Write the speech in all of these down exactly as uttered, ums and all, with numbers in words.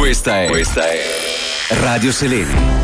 Questa è Questa è Radio Selene.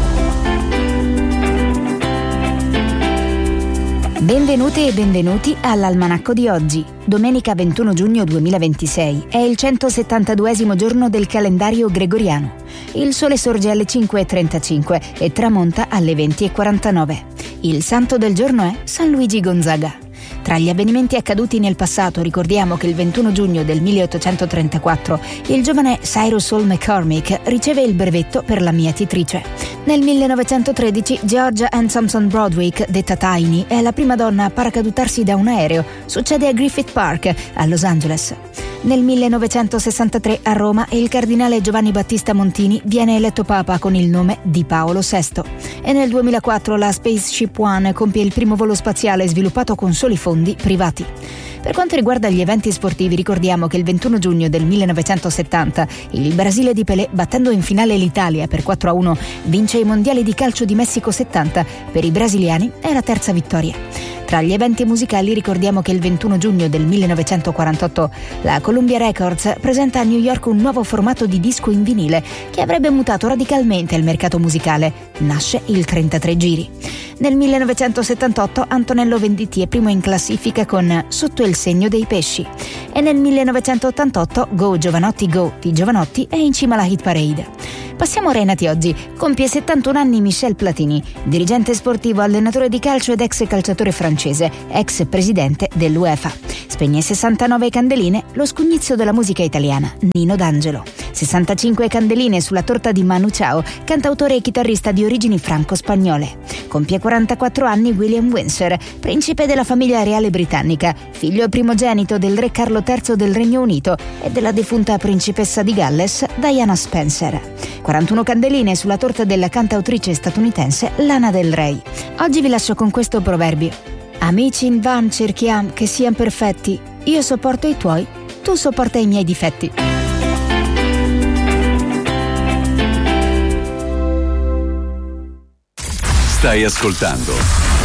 Benvenute e benvenuti all'Almanacco di oggi, domenica ventuno giugno duemilaventisei. È il centosettantaduesimo giorno del calendario gregoriano. Il sole sorge alle cinque e trentacinque e tramonta alle venti e quarantanove. Il santo del giorno è San Luigi Gonzaga. Tra gli avvenimenti accaduti nel passato ricordiamo che il ventuno giugno del milleottocentotrentaquattro il giovane Cyrus Hall McCormick riceve il brevetto per la mietitrice. Nel millenovecentotredici Georgia Ann Thompson Broadwick, detta Tiny, è la prima donna a paracadutarsi da un aereo. Succede a Griffith Park, a Los Angeles. Nel millenovecentosessantatré a Roma il cardinale Giovanni Battista Montini viene eletto papa con il nome di Paolo sesto. E nel duemilaquattro la Spaceship One compie il primo volo spaziale sviluppato con soli fondi privati. Per quanto riguarda gli eventi sportivi, ricordiamo che il ventuno giugno del millenovecentosettanta il Brasile di Pelé, battendo in finale l'Italia per quattro a uno, vince i mondiali di calcio di Messico settanta. Per i brasiliani è la terza vittoria. Tra gli eventi musicali ricordiamo che il ventuno giugno del millenovecentoquarantotto la Columbia Records presenta a New York un nuovo formato di disco in vinile che avrebbe mutato radicalmente il mercato musicale. Nasce il trentatré giri. Nel millenovecentosettantotto Antonello Venditti è primo in classifica con Sotto il segno dei pesci. E nel millenovecentottantotto Go Giovanotti Go di Giovanotti è in cima alla hit parade. Passiamo a Renati oggi. Compie settantuno anni Michel Platini, dirigente sportivo, allenatore di calcio ed ex calciatore francese, ex presidente dell'UEFA. Spegne sessantanove candeline lo scugnizzo della musica italiana, Nino D'Angelo. sessantacinque candeline sulla torta di Manu Chao, cantautore e chitarrista di origini franco-spagnole. Compie quarantaquattro anni William Windsor, principe della famiglia reale britannica, figlio primogenito del re Carlo terzo del Regno Unito e della defunta principessa di Galles Diana Spencer. quarantuno candeline sulla torta della cantautrice statunitense Lana Del Rey. Oggi vi lascio con questo proverbio: amici invan cerchiam che siano perfetti, io sopporto i tuoi, tu sopporta i miei difetti. Stai ascoltando